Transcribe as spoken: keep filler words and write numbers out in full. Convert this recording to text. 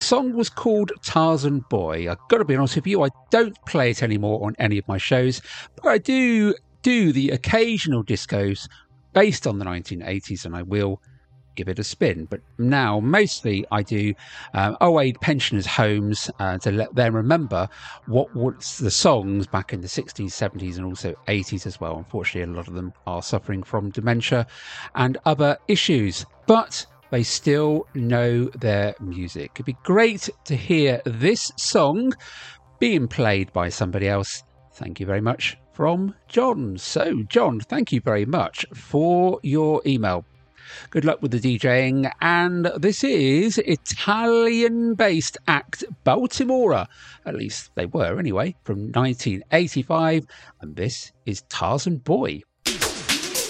song was called Tarzan Boy. I've got to be honest with you, I don't play it anymore on any of my shows, but I do do the occasional discos based on the nineteen eighties, and I will give it a spin. But now mostly I do um, oh eight pensioners' homes uh, to let them remember what was the songs back in the sixties, seventies and also eighties as well. Unfortunately, a lot of them are suffering from dementia and other issues, but they still know their music. It'd be great to hear this song being played by somebody else. Thank you very much, from John. So John, thank you very much for your email. Good luck with the DJing. And this is Italian-based act Baltimora. At least they were anyway, from nineteen eighty-five. And this is Tarzan Boy.